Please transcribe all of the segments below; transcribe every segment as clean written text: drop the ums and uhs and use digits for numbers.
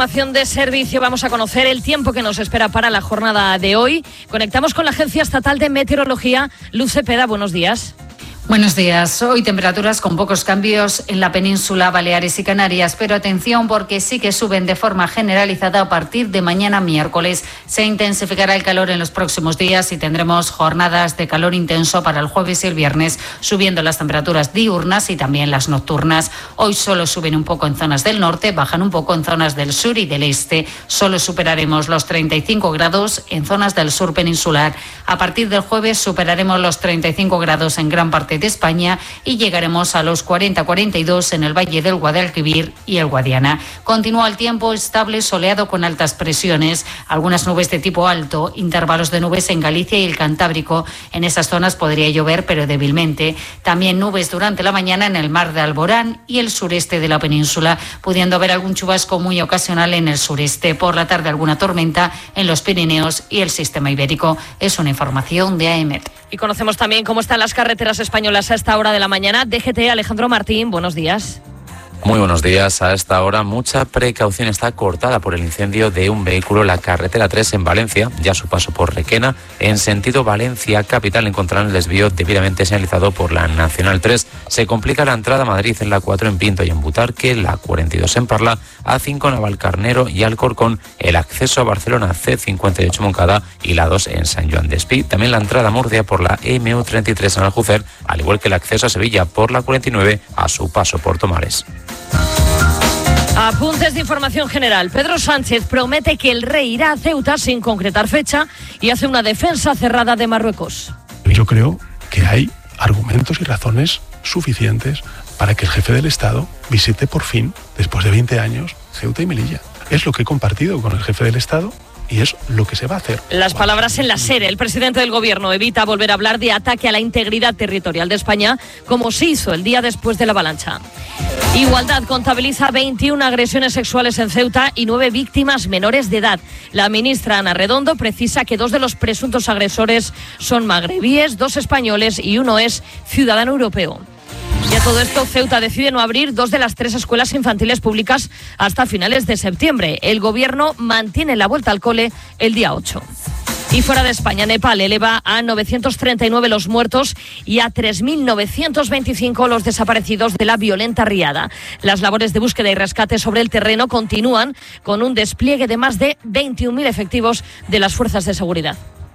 Información de servicio, vamos a conocer el tiempo que nos espera para la jornada de hoy. Conectamos con la Agencia Estatal de Meteorología. Luz Cepeda, buenos días. Buenos días. Hoy temperaturas con pocos cambios en la península, Baleares y Canarias, pero atención porque sí que suben de forma generalizada a partir de mañana miércoles. Se intensificará el calor en los próximos días y tendremos jornadas de calor intenso para el jueves y el viernes, subiendo las temperaturas diurnas y también las nocturnas. Hoy solo suben un poco en zonas del norte, bajan un poco en zonas del sur y del este. Solo superaremos los 35 grados en zonas del sur peninsular. A partir del jueves superaremos los 35 grados en gran parte de España y llegaremos a los 40-42 en el Valle del Guadalquivir y el Guadiana. Continúa el tiempo estable, soleado con altas presiones, algunas nubes de tipo alto, intervalos de nubes en Galicia y el Cantábrico. En esas zonas podría llover, pero débilmente. También nubes durante la mañana en el mar de Alborán y el sureste de la península, pudiendo haber algún chubasco muy ocasional en el sureste. Por la tarde alguna tormenta en los Pirineos y el sistema ibérico. Es una información de AEMET. Y conocemos también cómo están las carreteras españolas a esta hora de la mañana. DGT, Alejandro Martín, buenos días. Muy buenos días. A esta hora mucha precaución. Está cortada por el incendio de un vehículo la carretera 3 en Valencia, ya su paso por Requena. En sentido Valencia capital encontrarán el desvío debidamente señalizado por la Nacional 3. Se complica la entrada a Madrid en la 4 en Pinto y en Butarque, la 42 en Parla, A5 en Navalcarnero y Alcorcón, el acceso a Barcelona C58 Moncada y la 2 en San Joan Despí. También la entrada a Murcia por la MU33 en Aljucer, al igual que el acceso a Sevilla por la 49 a su paso por Tomares. Apuntes de información general. Pedro Sánchez promete que el rey irá a Ceuta sin concretar fecha y hace una defensa cerrada de Marruecos. Yo creo que hay argumentos y razones suficientes para que el jefe del Estado visite por fin, después de 20 años, Ceuta y Melilla. Es lo que he compartido con el jefe del Estado y es lo que se va a hacer. Las palabras en la SER. El presidente del Gobierno evita volver a hablar de ataque a la integridad territorial de España, como se hizo el día después de la avalancha. Igualdad contabiliza 21 agresiones sexuales en Ceuta y 9 víctimas menores de edad. La ministra Ana Redondo precisa que 2 de los presuntos agresores son magrebíes, 2 españoles y 1 es ciudadano europeo. Y a todo esto, Ceuta decide no abrir 2 de las 3 escuelas infantiles públicas hasta finales de septiembre. El Gobierno mantiene la vuelta al cole el día 8. Y fuera de España, Nepal eleva a 939 los muertos y a 3.925 los desaparecidos de la violenta riada. Las labores de búsqueda y rescate sobre el terreno continúan con un despliegue de más de 21.000 efectivos de las fuerzas de seguridad.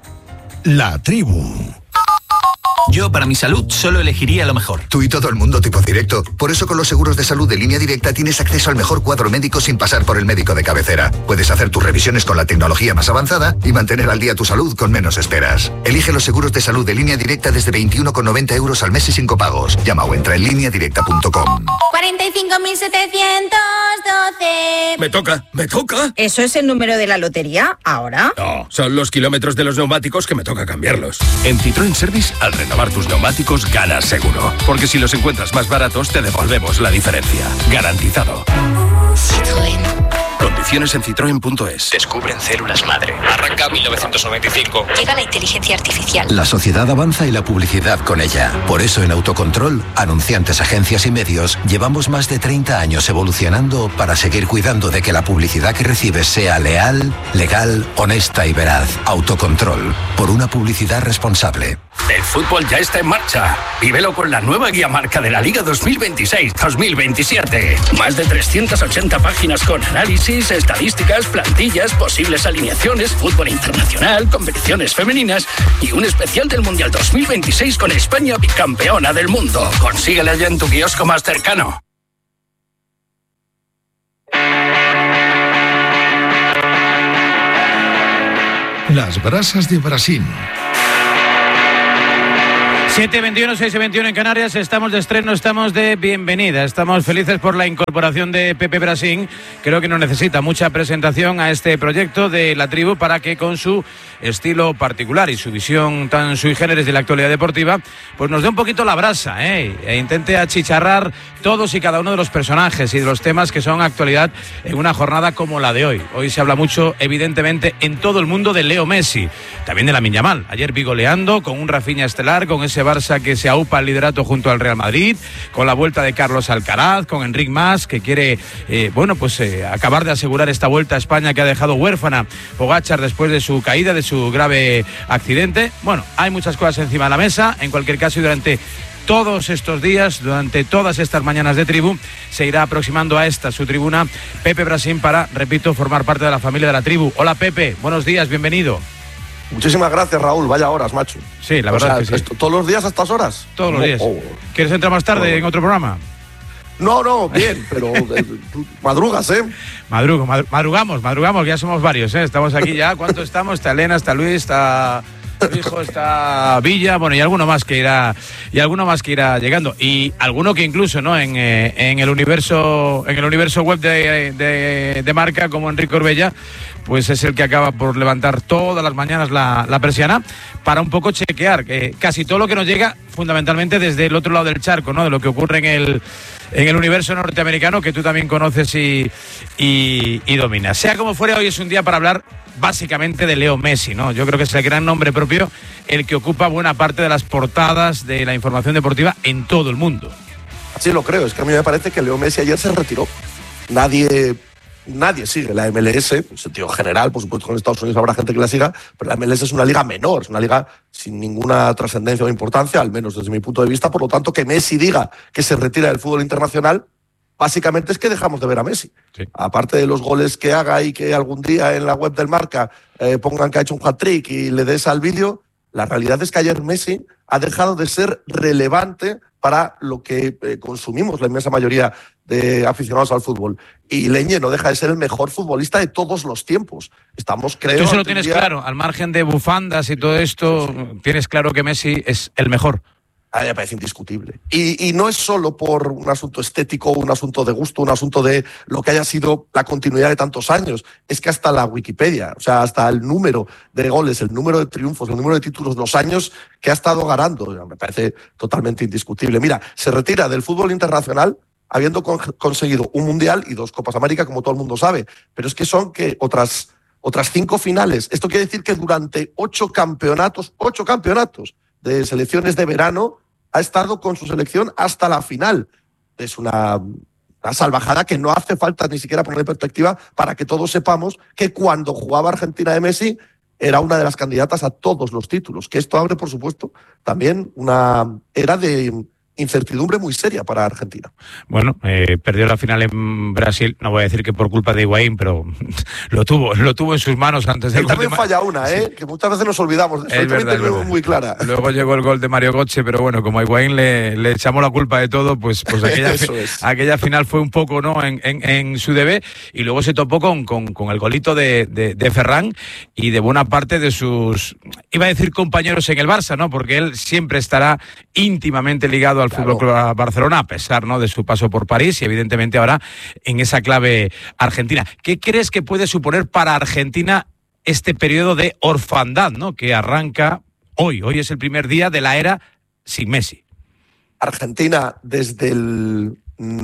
La tribu. Yo, para mi salud, solo elegiría lo mejor. Tú y todo el mundo tipo directo. Por eso con los seguros de salud de Línea Directa tienes acceso al mejor cuadro médico sin pasar por el médico de cabecera. Puedes hacer tus revisiones con la tecnología más avanzada y mantener al día tu salud con menos esperas. Elige los seguros de salud de Línea Directa desde 21,90 € al mes y sin copagos. Llama o entra en lineadirecta.com. 45.712. Me toca. ¿Eso es el número de la lotería ahora? No, son los kilómetros de los neumáticos que me toca cambiarlos. En Citroën Service, al renovar tus neumáticos, ganas seguro. Porque si los encuentras más baratos, te devolvemos la diferencia. Garantizado. Citroën. Condiciones en citroen.es. Descubren células madre. Arranca 1995. Llega la inteligencia artificial. La sociedad avanza y la publicidad con ella. Por eso en Autocontrol, anunciantes, agencias y medios, llevamos más de 30 años evolucionando para seguir cuidando de que la publicidad que recibes sea leal, legal, honesta y veraz. Autocontrol, por una publicidad responsable. El fútbol ya está en marcha. Vívelo con la nueva guía marca de la Liga 2026-2027. Más de 380 páginas con análisis, estadísticas, plantillas, posibles alineaciones, fútbol internacional, competiciones femeninas y un especial del Mundial 2026 con España bicampeona del mundo. Consíguela ya en tu kiosco más cercano. Las brasas de Brasil. 7:21, 6:21 en Canarias, estamos de estreno, estamos de bienvenida, estamos felices por la incorporación de Pepe Brasín. Creo que no necesita mucha presentación a este proyecto de La Tribu para que con su estilo particular y su visión tan sui generis de la actualidad deportiva, pues nos dé un poquito la brasa, e intente achicharrar todos y cada uno de los personajes y de los temas que son actualidad en una jornada como la de hoy. Hoy se habla mucho, evidentemente, en todo el mundo de Leo Messi, también de Lamine Yamal. Ayer bigoleando con un Rafinha estelar, con ese Barça que se aupa el liderato junto al Real Madrid, con la vuelta de Carlos Alcaraz, con Enric Mas, que quiere, acabar de asegurar esta vuelta a España que ha dejado huérfana Pogačar después de su caída, de su grave accidente. Bueno, hay muchas cosas encima de la mesa. En cualquier caso, y durante todos estos días, durante todas estas mañanas de Tribu, se irá aproximando a esta, su tribuna, Pepe Brasín, para, repito, formar parte de la familia de la Tribu. Hola Pepe, buenos días, bienvenido. Muchísimas gracias, Raúl, vaya horas, macho. Sí, la verdad es que sí. ¿Todos los días a estas horas? Todos los días. ¿Quieres entrar más tarde en otro programa? No, bien, pero madrugas, ¿eh? Madrugamos, ya somos varios, ¿eh? Estamos aquí ya, ¿cuántos estamos? Está Elena, está Luis, está tu hijo, está Villa, bueno, y alguno más que irá llegando, y alguno que incluso, ¿no? En el universo web de Marca, como Enrique Orbella, pues es el que acaba por levantar todas las mañanas la persiana para un poco chequear casi todo lo que nos llega fundamentalmente desde el otro lado del charco, ¿no? De lo que ocurre en el universo norteamericano, que tú también conoces y dominas. Sea como fuera, hoy es un día para hablar básicamente de Leo Messi, ¿no? Yo creo que es el gran nombre propio el que ocupa buena parte de las portadas de la información deportiva en todo el mundo. Así lo creo, es que a mí me parece que Leo Messi ayer se retiró. Nadie sigue la MLS, en sentido general, por supuesto con Estados Unidos habrá gente que la siga, pero la MLS es una liga menor, es una liga sin ninguna trascendencia o importancia, al menos desde mi punto de vista. Por lo tanto, que Messi diga que se retira del fútbol internacional, básicamente es que dejamos de ver a Messi. Sí. Aparte de los goles que haga y que algún día en la web del Marca pongan que ha hecho un hat-trick y le des al vídeo, la realidad es que ayer Messi ha dejado de ser relevante para lo que consumimos la inmensa mayoría de aficionados al fútbol. Y Leñe no deja de ser el mejor futbolista de todos los tiempos. Estamos, creo... Tú se lo tienes claro, al margen de bufandas y todo esto, sí. Tienes claro que Messi es el mejor. A mí me parece indiscutible. Y no es solo por un asunto estético, un asunto de gusto, un asunto de lo que haya sido la continuidad de tantos años. Es que hasta la Wikipedia, o sea, hasta el número de goles, el número de triunfos, el número de títulos, los años que ha estado ganando, me parece totalmente indiscutible. Mira, se retira del fútbol internacional habiendo conseguido un Mundial y 2 Copas América, como todo el mundo sabe. Pero es que son que otras 5 finales. Esto quiere decir que durante 8 campeonatos de selecciones de verano, ha estado con su selección hasta la final. Es una salvajada que no hace falta ni siquiera poner en perspectiva para que todos sepamos que cuando jugaba Argentina de Messi era una de las candidatas a todos los títulos. Que esto abre, por supuesto, también una era de incertidumbre muy seria para Argentina. Bueno, perdió la final en Brasil, no voy a decir que por culpa de Higuaín, pero lo tuvo en sus manos antes del gol. También falla una, sí. Que muchas veces nos olvidamos de eso. Es verdad, muy clara. Luego llegó el gol de Mario Götze, pero bueno, como a Higuaín le echamos la culpa de todo, pues aquella final fue un poco, ¿no? en su debut, y luego se topó con el golito de Ferran y de buena parte de sus, iba a decir compañeros en el Barça, ¿no? Porque él siempre estará íntimamente ligado al Fútbol Club Barcelona, a pesar, ¿no?, de su paso por París y evidentemente ahora en esa clave argentina. ¿Qué crees que puede suponer para Argentina este periodo de orfandad, ¿no?, que arranca hoy? Hoy es el primer día de la era sin Messi. Argentina, desde el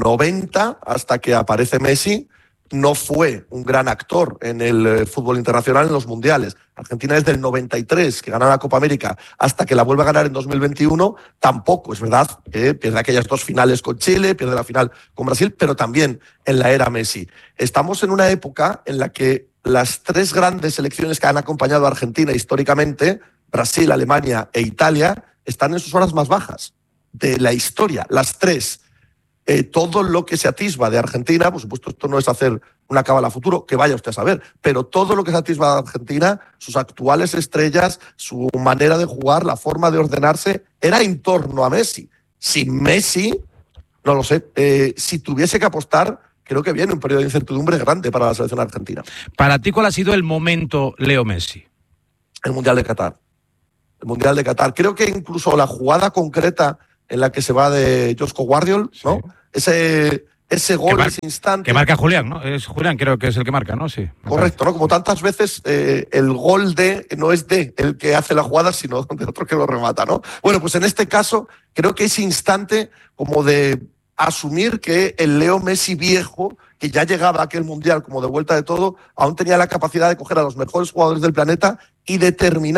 90 hasta que aparece Messi, no fue un gran actor en el fútbol internacional en los mundiales. Argentina desde el 93, que gana la Copa América, hasta que la vuelve a ganar en 2021, tampoco. Es verdad que pierde aquellas 2 finales con Chile, pierde la final con Brasil, pero también en la era Messi. Estamos en una época en la que las 3 grandes selecciones que han acompañado a Argentina históricamente, Brasil, Alemania e Italia, están en sus horas más bajas de la historia, las 3. Todo lo que se atisba de Argentina, por supuesto, esto no es hacer una cábala futuro, que vaya usted a saber, pero todo lo que se atisba de Argentina, sus actuales estrellas, su manera de jugar, la forma de ordenarse, era en torno a Messi. Sin Messi, no lo sé, si tuviese que apostar, creo que viene un periodo de incertidumbre grande para la selección argentina. Para ti, ¿cuál ha sido el momento Leo Messi? El Mundial de Qatar. El Mundial de Qatar. Creo que incluso la jugada concreta en la que se va de Josko Guardiol, ¿no? Sí. Ese gol, ese instante... Que marca Julián, ¿no? Es Julián, creo que es el que marca, ¿no? Sí. Correcto, ¿no? Como tantas veces el gol no es de el que hace la jugada, sino de otro que lo remata, ¿no? Bueno, pues en este caso, creo que ese instante como de asumir que el Leo Messi viejo, que ya llegaba a aquel Mundial como de vuelta de todo, aún tenía la capacidad de coger a los mejores jugadores del planeta y determinar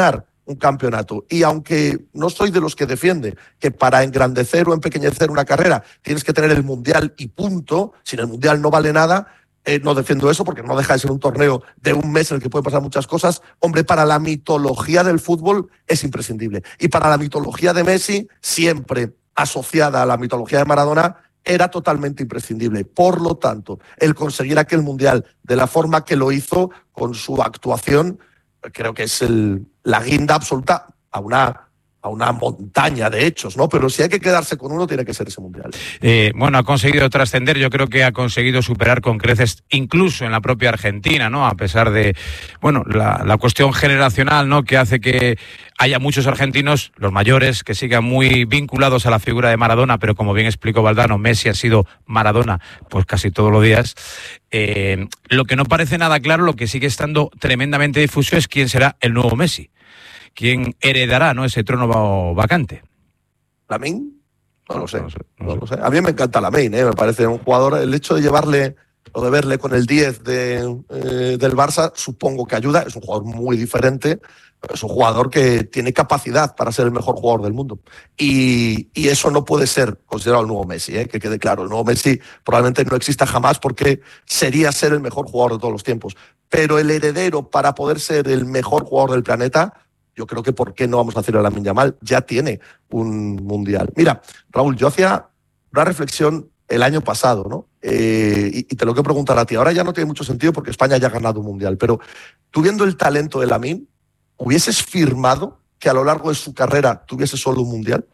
un campeonato. Y aunque no soy de los que defiende que para engrandecer o empequeñecer una carrera tienes que tener el Mundial y punto, sin el Mundial no vale nada, no defiendo eso porque no deja de ser un torneo de un mes en el que pueden pasar muchas cosas. Hombre, para la mitología del fútbol es imprescindible. Y para la mitología de Messi, siempre asociada a la mitología de Maradona, era totalmente imprescindible. Por lo tanto, el conseguir aquel Mundial de la forma que lo hizo, con su actuación, creo que es la guinda absoluta a una montaña de hechos, ¿no? Pero si hay que quedarse con uno, tiene que ser ese Mundial. Bueno, ha conseguido trascender, yo creo que ha conseguido superar con creces, incluso en la propia Argentina, ¿no? A pesar de, bueno, la cuestión generacional, ¿no? Que hace que haya muchos argentinos, los mayores, que sigan muy vinculados a la figura de Maradona, pero como bien explicó Valdano, Messi ha sido Maradona pues casi todos los días. Lo que no parece nada claro, lo que sigue estando tremendamente difuso es quién será el nuevo Messi. ¿Quién heredará, ¿no?, ese trono vacante? ¿Lamine? No lo sé. A mí me encanta Lamine, me parece un jugador. El hecho de llevarle o de verle con el 10 del Barça, supongo que ayuda. Es un jugador muy diferente. Es un jugador que tiene capacidad para ser el mejor jugador del mundo. Y eso no puede ser considerado el nuevo Messi, que quede claro. El nuevo Messi probablemente no exista jamás porque sería ser el mejor jugador de todos los tiempos. Pero el heredero para poder ser el mejor jugador del planeta, yo creo que ¿por qué no vamos a hacer a Lamine Yamal? Ya tiene un Mundial. Mira, Raúl, yo hacía una reflexión el año pasado, ¿no? Y te lo quiero preguntar a ti. Ahora ya no tiene mucho sentido porque España ya ha ganado un Mundial, pero tú viendo el talento de Lamine, ¿hubieses firmado que a lo largo de su carrera tuviese solo un Mundial?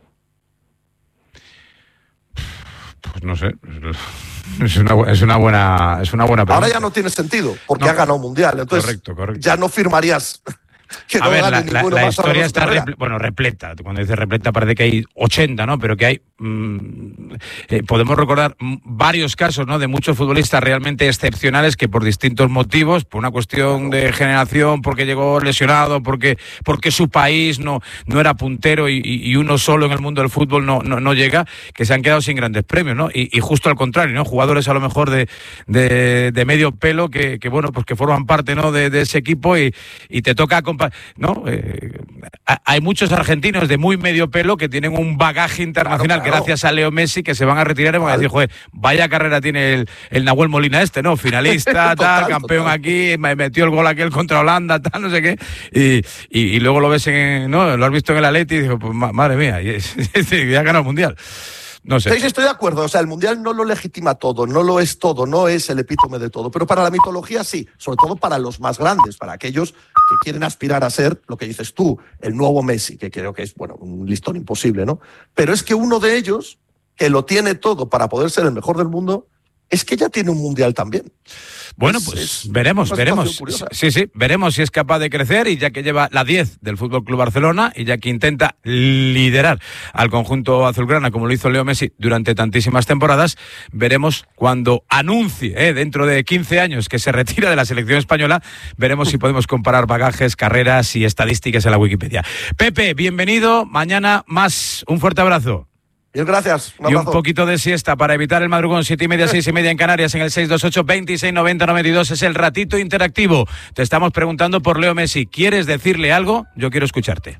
Pues no sé. Es una buena pregunta. Ahora ya no tiene sentido porque ha ganado un Mundial. Entonces, correcto. Ya no firmarías... A ver, la historia está repleta. Cuando dices repleta parece que hay 80, ¿no? Pero que hay... podemos recordar varios casos, ¿no?, de muchos futbolistas realmente excepcionales que por distintos motivos, por una cuestión de generación, porque llegó lesionado, porque su país no era puntero y uno solo en el mundo del fútbol no llega, que se han quedado sin grandes premios, ¿no? Y justo al contrario, ¿no? Jugadores a lo mejor de medio pelo que bueno, pues que forman parte, ¿no?, de ese equipo y te toca... ¿no? Hay muchos argentinos de muy medio pelo que tienen un bagaje internacional, claro. Gracias a Leo Messi, que se van a retirar y van a decir, joder, vaya carrera tiene el Nahuel Molina ¿no? Finalista, tal, campeón aquí, me metió el gol aquel contra Holanda, tal, no sé qué, y luego lo ves ¿no? Lo has visto en el Atleti y dices, pues madre mía, ya ha ganado el Mundial. No sé. Estoy de acuerdo, o sea, el Mundial no lo legitima todo, no lo es todo, no es el epítome de todo, pero para la mitología sí, sobre todo para los más grandes, para aquellos que quieren aspirar a ser, lo que dices tú, el nuevo Messi, que creo que es, bueno, un listón imposible, ¿no? Pero es que uno de ellos, que lo tiene todo para poder ser el mejor del mundo, es que ya tiene un Mundial también. Bueno, pues veremos. Sí, veremos si es capaz de crecer, y ya que lleva la 10 del FC Barcelona y ya que intenta liderar al conjunto azulgrana como lo hizo Leo Messi durante tantísimas temporadas, veremos cuando anuncie dentro de 15 años que se retira de la selección española, veremos si podemos comparar bagajes, carreras y estadísticas en la Wikipedia. Pepe, bienvenido, mañana más, un fuerte abrazo. Bien, gracias. Y un poquito de siesta para evitar el madrugón, 7:30, 6:30 en Canarias, en el 628-2690-92. Es el ratito interactivo. Te estamos preguntando por Leo Messi. ¿Quieres decirle algo? Yo quiero escucharte.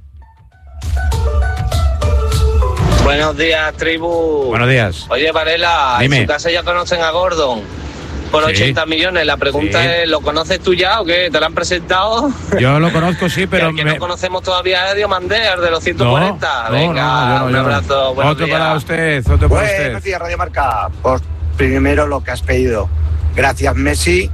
Buenos días, tribu. Buenos días. Oye, Varela, dime. En su casa ya conocen a Gordon por 80 millones. La pregunta es, ¿lo conoces tú ya o qué? ¿Te lo han presentado? Yo lo conozco, sí, pero... El que no conocemos todavía es Diomandé, el de los 140. Venga, un abrazo. Otro días. Para usted, otro para usted. Buenos días, Radio Marca. Pues primero lo que has pedido. Gracias, Messi.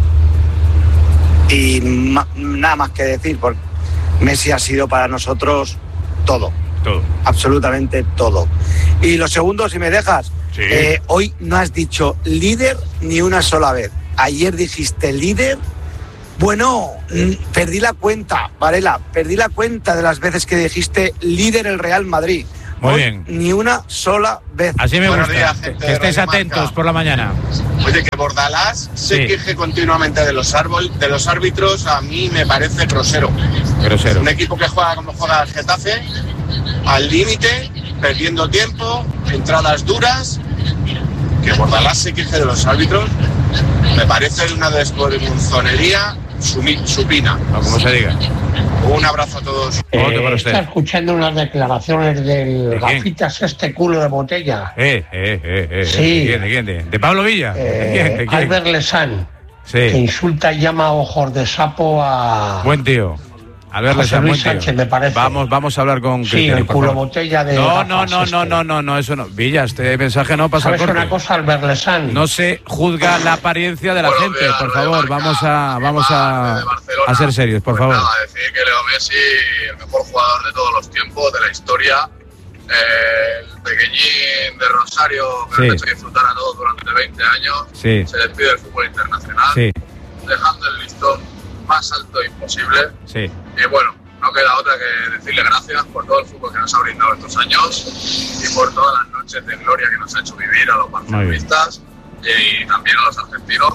Y nada más que decir, porque Messi ha sido para nosotros todo. Todo. Absolutamente todo. Y lo segundo, si me dejas... Sí. Hoy no has dicho líder ni una sola vez. Ayer dijiste líder. Bueno, perdí la cuenta, Varela, perdí la cuenta de las veces que dijiste líder el Real Madrid. Muy hoy, bien. Ni una sola vez. Así me Buenos gusta, días, gente que estéis atentos Marca. Por la mañana. Oye, que Bordalás se queje continuamente de los árbitros, a mí me parece grosero. Un equipo que juega como juega el Getafe, al límite, perdiendo tiempo, entradas duras. Que Bordalás se queje de los árbitros, Me parece una desvergonzonería supina. No, como se diga. Un abrazo a todos. Está escuchando unas declaraciones del Gafitas, este culo de botella. Sí. ¿De Pablo Villa? ¿De quién? Albert Lesan, que insulta y llama ojos de sapo a... Buen tío. Albert Lesan, Luis Sánchez, me parece. Vamos a hablar con Cristian, el culo botella de... No, eso no. Villa, este mensaje no pasa al corte. ¿Sabes una cosa, Albert Lesan? No se juzga la apariencia de la gente, por favor. Vamos a ser serios, por favor. Nada, decir que Leo Messi, el mejor jugador de todos los tiempos, de la historia, el pequeñín de Rosario, que nos ha hecho disfrutar a todos durante 20 años, se despide del fútbol internacional, dejando el listón más alto imposible. Y bueno, no queda otra que decirle gracias por todo el fútbol que nos ha brindado estos años y por todas las noches de gloria que nos ha hecho vivir a los barcelonistas y también a los argentinos.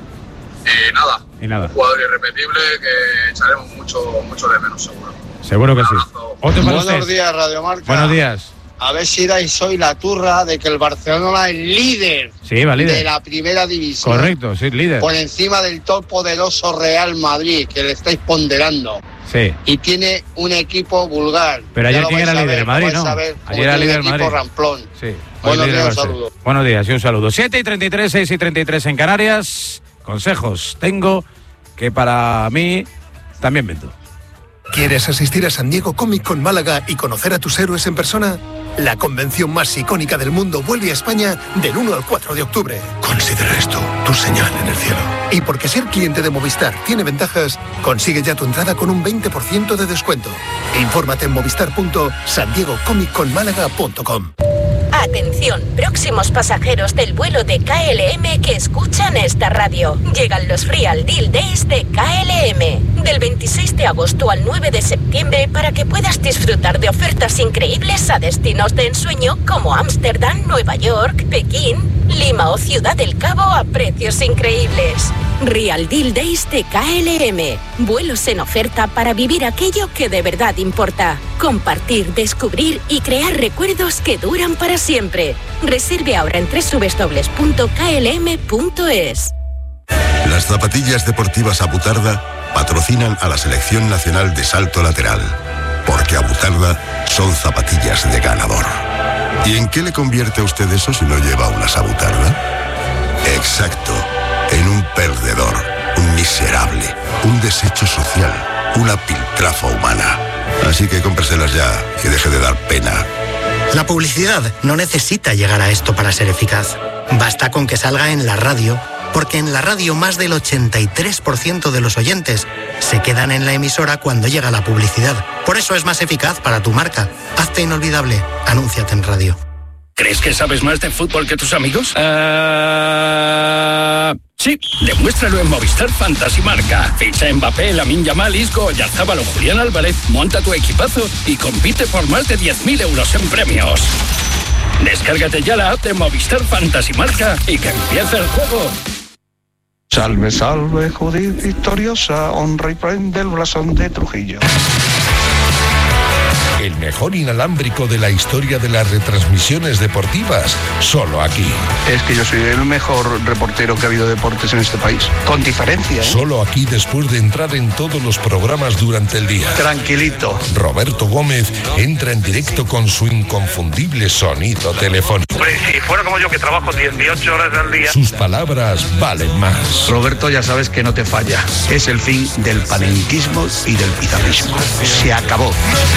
Y nada, un jugador irrepetible que echaremos mucho de menos, seguro. Seguro que sí. Buenos días, Radio Marca. Buenos días. A ver si dais hoy la turra de que el Barcelona es líder, de la primera división. Correcto, sí, líder. Por encima del todopoderoso Real Madrid, que le estáis ponderando. Sí. Y tiene un equipo vulgar. Pero ayer quién era líder, Madrid, ¿no? Ayer era líder Madrid. Ramplón. Sí. Buenos días, un saludo. Buenos días y un saludo. 7:33, 6:33 en Canarias. Consejos tengo que para mí también vendo. ¿Quieres asistir a San Diego Comic Con Málaga y conocer a tus héroes en persona? La convención más icónica del mundo vuelve a España del 1 al 4 de octubre. Considera esto tu señal en el cielo. Y porque ser cliente de Movistar tiene ventajas, consigue ya tu entrada con un 20% de descuento. Infórmate en movistar.sandiegocomicconmálaga.com. Atención, próximos pasajeros del vuelo de KLM que escuchan esta radio. Llegan los Real Deal Days de KLM. Del 26 de agosto al 9 de septiembre para que puedas disfrutar de ofertas increíbles a destinos de ensueño como Ámsterdam, Nueva York, Pekín, Lima o Ciudad del Cabo a precios increíbles. Real Deal Days de KLM. Vuelos en oferta para vivir aquello que de verdad importa. Compartir, descubrir y crear recuerdos que duran para siempre. Reserve ahora en www.klm.es. Las zapatillas deportivas Abutarda patrocinan a la Selección Nacional de Salto Lateral. Porque Abutarda son zapatillas de ganador. ¿Y en qué le convierte a usted eso si no lleva unas Abutarda? Exacto. En un perdedor, un miserable, un desecho social, una piltrafa humana. Así que cómpreselas ya y deje de dar pena. La publicidad no necesita llegar a esto para ser eficaz. Basta con que salga en la radio, porque en la radio más del 83% de los oyentes se quedan en la emisora cuando llega la publicidad. Por eso es más eficaz para tu marca. Hazte inolvidable. Anúnciate en radio. ¿Crees que sabes más de fútbol que tus amigos? Sí, demuéstralo en Movistar Fantasy Marca. Ficha Mbappé, Lamine Yamal, Isco, Oyarzabal o Julián Álvarez, monta tu equipazo y compite por más de 10.000 euros en premios. Descárgate ya la app de Movistar Fantasy Marca y que empiece el juego. Salve, salve, Judith victoriosa, honra y prende el blasón de Trujillo. El mejor inalámbrico de la historia de las retransmisiones deportivas, solo aquí. Es que yo soy el mejor reportero que ha habido de deportes en este país, con diferencia, ¿eh? Solo aquí después de entrar en todos los programas durante el día. Tranquilito. Roberto Gómez entra en directo con su inconfundible sonido telefónico. Hombre, si fuera como yo que trabajo 18 horas al día. Sus palabras valen más. Roberto, ya sabes que no te falla. Es el fin del panenquismo y del pizarrismo. Se acabó.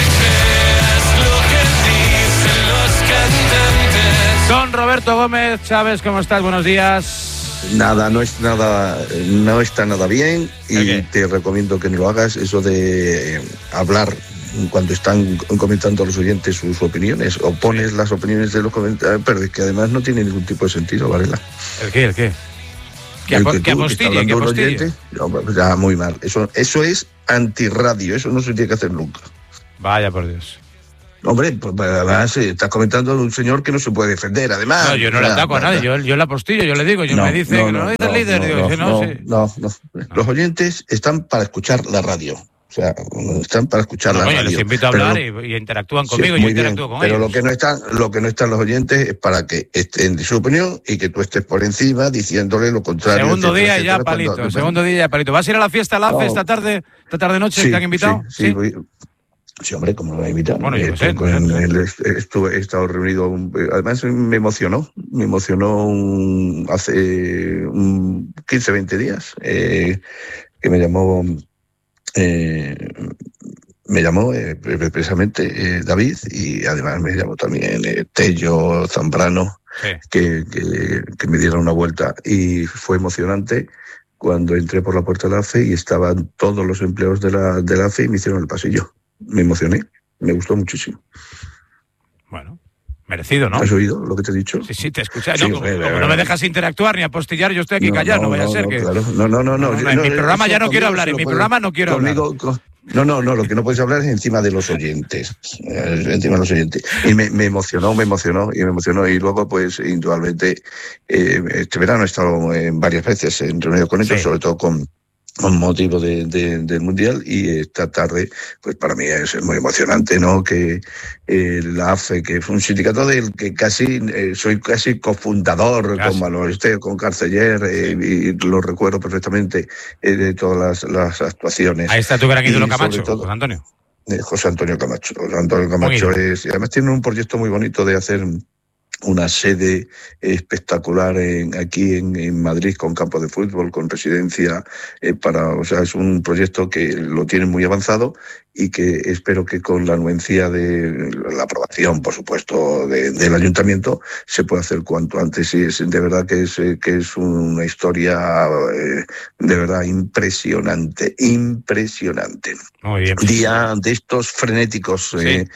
Don Roberto Gómez Chávez, ¿cómo estás? Buenos días. No está nada bien y te recomiendo que no lo hagas, eso de hablar cuando están comentando a los oyentes sus opiniones, o pones las opiniones de los comentarios, pero es que además no tiene ningún tipo de sentido, Varela. ¿El qué? ¿Que apostille? No, pues ya, muy mal. Eso es antirradio, eso no se tiene que hacer nunca. Vaya por Dios. Hombre, pues además estás comentando a un señor que no se puede defender, además. No, yo no le ataco a nadie, yo le apostillo, yo le digo, me dice que no es el líder. No. Los oyentes están para escuchar la radio, O sea, están para escuchar la radio. Les invito a hablar y interactúan conmigo, y yo interactúo con ellos. Pero lo que no están los oyentes es para que estén de su opinión y que tú estés por encima diciéndole lo contrario. Segundo día ya, Palito. ¿Vas a ir a la fiesta LAFE esta tarde noche? ¿Te han invitado? Sí, sí, hombre, ¿cómo lo voy a invitar? Bueno, yo sé. He estado reunido, además me emocionó hace 15, 20 días, que me llamó precisamente David, y además me llamó también Tello, Zambrano, que me dieron una vuelta, y fue emocionante cuando entré por la puerta de la AFE y estaban todos los empleados de la AFE y me hicieron el pasillo. Me emocioné, me gustó muchísimo. Bueno, merecido, ¿no? ¿Has oído lo que te he dicho? Sí, te he escuchado. Sí, no me dejas interactuar ni apostillar, yo estoy aquí callado, no vaya a ser que... Claro. No. En mi programa ya no quiero hablar, No, lo que no puedes hablar es encima de los oyentes. Y me emocionó. Y luego, pues, indudablemente, este verano he estado varias veces en reunión con ellos, sobre todo con motivo del Mundial, y esta tarde, pues para mí es muy emocionante, ¿no? Que la AFE, que fue un sindicato del que soy casi cofundador, con Manuel Esteo, con Carceller, y lo recuerdo perfectamente, de todas las actuaciones. Ahí está tu gran ídolo Camacho, José Antonio. José Antonio Camacho. Y además tiene un proyecto muy bonito de hacer una sede espectacular aquí en Madrid, con campo de fútbol, con residencia, es un proyecto que lo tienen muy avanzado y que espero que con la anuencia de la aprobación, por supuesto, del ayuntamiento, se pueda hacer cuanto antes. Y es de verdad que es una historia de verdad impresionante. Muy bien. Día de estos frenéticos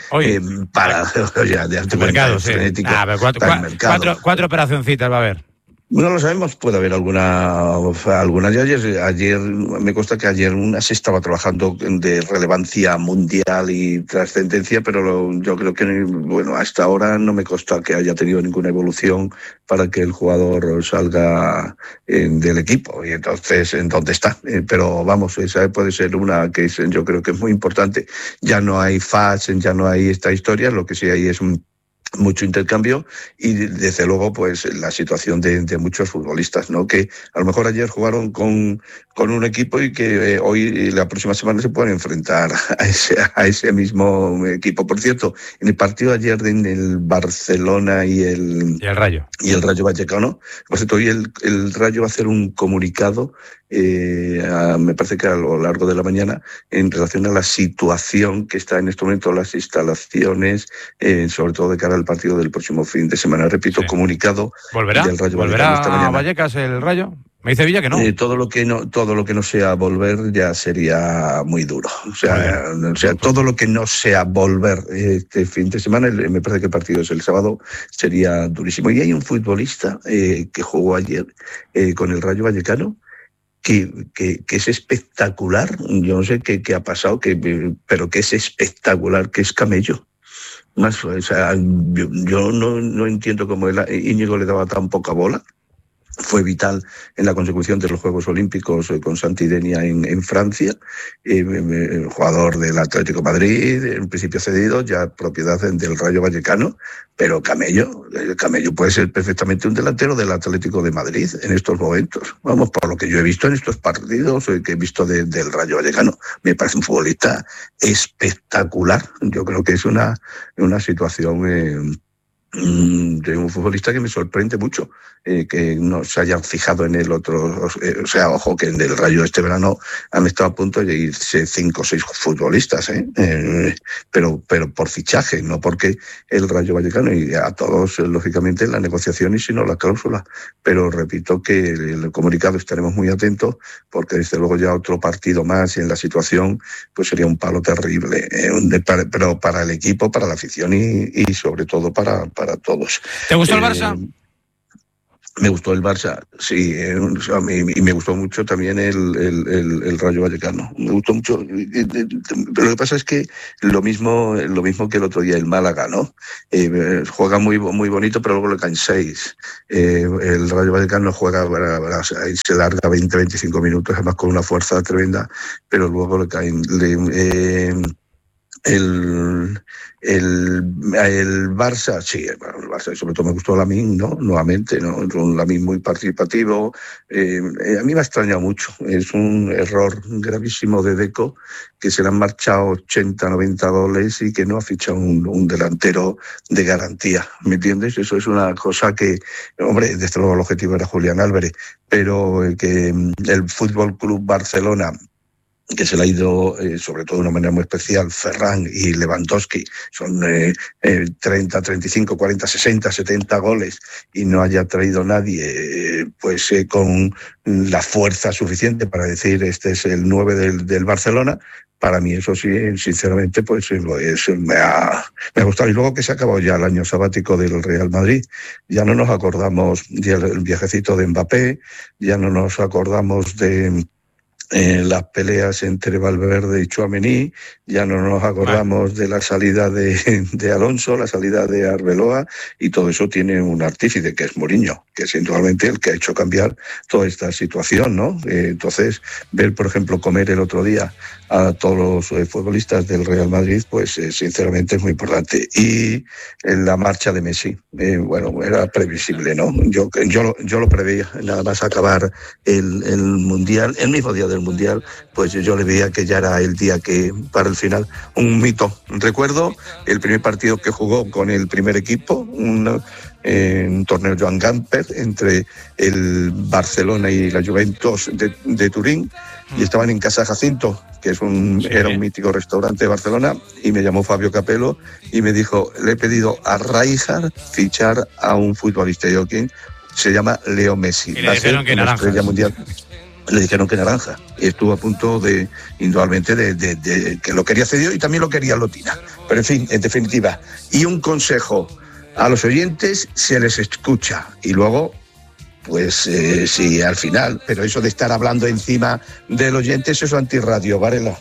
de alto mercado, frenético. Cuatro operacioncitas va a haber. No lo sabemos, puede haber alguna. Ayer me consta que ayer una se estaba trabajando de relevancia mundial y trascendencia, pero yo creo que, hasta ahora no me consta que haya tenido ninguna evolución para que el jugador salga del equipo. Y entonces, ¿en dónde está? Pero vamos, esa puede ser una que yo creo que es muy importante. Ya no hay fax, ya no hay esta historia, lo que sí hay es mucho intercambio, y desde luego pues la situación de muchos futbolistas, ¿no? Que a lo mejor ayer jugaron con un equipo y que hoy y la próxima semana se pueden enfrentar a ese mismo equipo. Por cierto, en el partido ayer en el Barcelona y el Rayo Vallecano, por cierto, hoy el Rayo va a hacer un comunicado, me parece que a lo largo de la mañana, en relación a la situación que está en este momento las instalaciones, sobre todo de cara al partido del próximo fin de semana. Repito, comunicado del Rayo. ¿Volverá a Vallecas el Rayo? Me dice Villa que no. Todo lo que no sea volver ya sería muy duro. O sea, todo lo que no sea volver este fin de semana, me parece que el partido es el sábado, sería durísimo. Y hay un futbolista que jugó ayer con el Rayo Vallecano, que es espectacular. Yo no sé qué ha pasado, pero que es espectacular, que es Camello. Yo no entiendo cómo Íñigo le daba tan poca bola. Fue vital en la consecución de los Juegos Olímpicos con Santidenia en Francia, jugador del Atlético de Madrid, en principio cedido, ya propiedad del Rayo Vallecano, pero Camello puede ser perfectamente un delantero del Atlético de Madrid en estos momentos. Vamos, por lo que yo he visto en estos partidos que he visto del Rayo Vallecano, me parece un futbolista espectacular. Yo creo que es una situación de un futbolista que me sorprende mucho, que no se hayan fijado en el otro. Ojo, que en el Rayo este verano han estado a punto de irse 5 o 6 futbolistas, pero por fichaje, no porque el Rayo Vallecano, y a todos lógicamente la negociación y sino la cláusula. Pero repito que el comunicado estaremos muy atentos, porque desde luego ya otro partido más en la situación pues sería un palo terrible, pero para el equipo, para la afición y sobre todo para todos. ¿Te gustó el Barça? Me gustó el Barça, sí, y me gustó mucho también el Rayo Vallecano. Me gustó mucho. Pero lo que pasa es que lo mismo que el otro día el Málaga, ¿no? Juega muy bonito, pero luego le caen 6. El Rayo Vallecano juega, se larga 20-25 minutos, además con una fuerza tremenda, pero luego le caen... El Barça, sí, el Barça, sobre todo me gustó Lamine, ¿no? Nuevamente, ¿no? Un Lamine muy participativo. A mí me ha extrañado mucho. Es un error gravísimo de Deco, que se le han marchado 80, 90 goles y que no ha fichado un delantero de garantía. ¿Me entiendes? Eso es una cosa que, hombre, desde luego el objetivo era Julián Álvarez, pero que el Fútbol Club Barcelona, que se le ha ido, sobre todo de una manera muy especial, Ferran y Lewandowski, son 30, 35, 40, 60, 70 goles, y no haya traído nadie con la fuerza suficiente para decir este es el 9 del Barcelona. Para mí eso sí, sinceramente, pues me ha gustado. Y luego que se ha acabado ya el año sabático del Real Madrid, ya no nos acordamos del viajecito de Mbappé, ya no nos acordamos de las peleas entre Valverde y Tchouaméni, ya no nos acordamos de la salida de Alonso, la salida de Arbeloa, y todo eso tiene un artífice, que es Mourinho, que es indudablemente el que ha hecho cambiar toda esta situación, ¿no? Entonces, ver, por ejemplo, comer el otro día a todos los futbolistas del Real Madrid, pues sinceramente es muy importante. Y la marcha de Messi, bueno, era previsible, ¿no? Yo lo preveía, nada más acabar el Mundial, el mismo día del Mundial, pues yo le veía que ya era el día que, para el final, un mito. Recuerdo el primer partido que jugó con el primer equipo, un torneo Joan Gamper entre el Barcelona y la Juventus de Turín, y estaban en Casa Jacinto, que era un mítico restaurante de Barcelona, y me llamó Fabio Capello y me dijo, le he pedido a Rijkaard fichar a un futbolista. Y yo, ¿quién? Se llama Leo Messi. Y le dijeron que naranja. Mundial. Le dijeron que naranja, y estuvo a punto de, indudablemente, de que lo quería cedido, y también lo quería Lotina. Pero en fin, en definitiva, y un consejo a los oyentes: se les escucha, y luego, pues sí, al final, pero eso de estar hablando encima del oyente, eso es antirradio, Varela.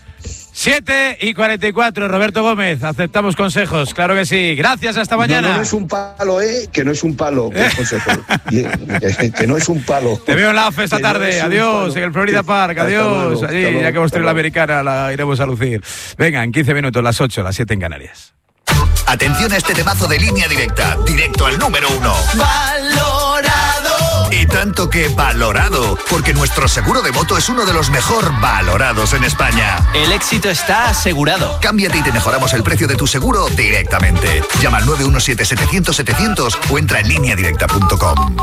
7:44, Roberto Gómez, aceptamos consejos, claro que sí. Gracias, hasta mañana. No es un palo, que no es un palo, que es consejo. Que no es un palo. Te veo en la AFE esta tarde, no adiós, en el Florida Park, adiós. Luego, allí, ya que hemos tenido la americana, la iremos a lucir. Venga, en 15 minutos, las 8, las 7 en Canarias. Atención a este temazo de Línea Directa, directo al número 1. ¡Valorado! Y tanto que valorado, porque nuestro seguro de moto es uno de los mejor valorados en España. El éxito está asegurado. Cámbiate y te mejoramos el precio de tu seguro directamente. Llama al 917-700-700 o entra en lineadirecta.com.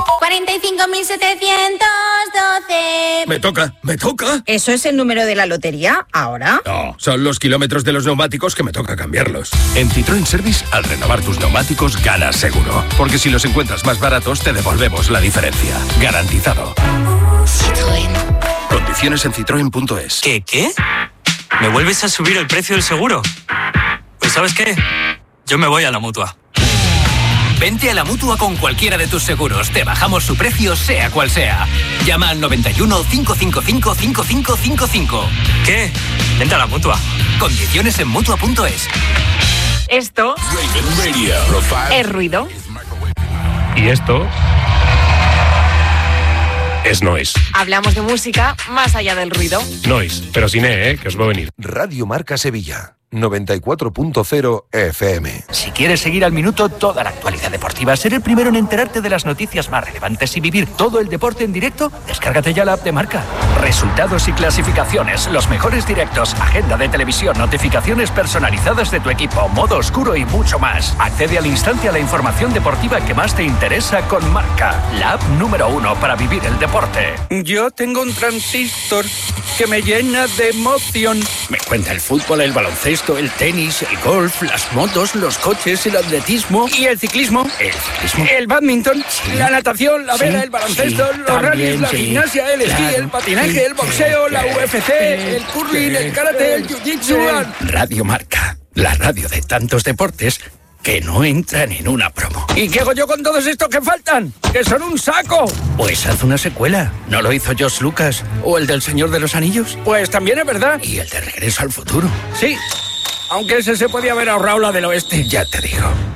45.712. Me toca. ¿Eso es el número de la lotería ahora? No, son los kilómetros de los neumáticos que me toca cambiarlos. En Citroën Service, al renovar tus neumáticos, ganas seguro. Porque si los encuentras más baratos, te devolvemos la diferencia. Garantizado. Citroën. Condiciones en citroen.es. ¿Qué? ¿Me vuelves a subir el precio del seguro? Pues ¿sabes qué? Yo me voy a la Mutua. Vente a la Mutua con cualquiera de tus seguros. Te bajamos su precio, sea cual sea. Llama al 91 555 5555. ¿Qué? Vente a la Mutua. Condiciones en Mutua.es. Esto es ruido. Y esto es noise. Hablamos de música más allá del ruido. Noise, pero sin que os va a venir. Radio Marca Sevilla, 94.0 FM. Si quieres seguir al minuto toda la actualidad deportiva, ser el primero en enterarte de las noticias más relevantes y vivir todo el deporte en directo, descárgate ya la app de Marca. Resultados y clasificaciones, los mejores directos, agenda de televisión, notificaciones personalizadas de tu equipo, modo oscuro y mucho más. Accede al instante a la información deportiva que más te interesa con Marca, la app número 1 para vivir el deporte. Yo tengo un transistor que me llena de emoción. Me cuenta el fútbol, el baloncesto, el tenis, el golf, las motos, los coches, el atletismo y el ciclismo. El badminton, la natación, la vela, el baloncesto, los rallies, la gimnasia, el esquí, el patinaje, el boxeo, la UFC, el curling, el karate, el jiu-jitsu. Radio Marca, la radio de tantos deportes que no entran en una promo. ¿Y qué hago yo con todos estos que faltan? ¡Que son un saco! Pues haz una secuela. ¿No lo hizo George Lucas? ¿O el del Señor de los Anillos? Pues también es verdad. ¿Y el de Regreso al Futuro? Sí, aunque ese se podía haber ahorrado la del oeste. Ya te digo.